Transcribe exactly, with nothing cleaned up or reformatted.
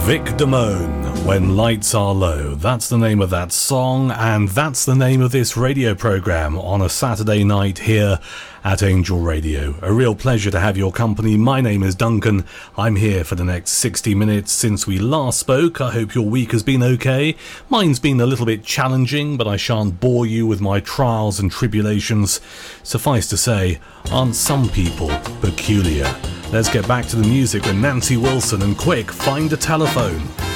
Vic Damone, When Lights Are Low. That's the name of that song, and that's the name of this radio program on a Saturday night here at Angel Radio. A real pleasure to have your company. My name is Duncan. I'm here for the next sixty minutes since we last spoke. I hope your week has been okay. Mine's been a little bit challenging, but I shan't bore you with my trials and tribulations. Suffice to say, aren't some people peculiar? Let's get back to the music with Nancy Wilson, and quick, find a telephone.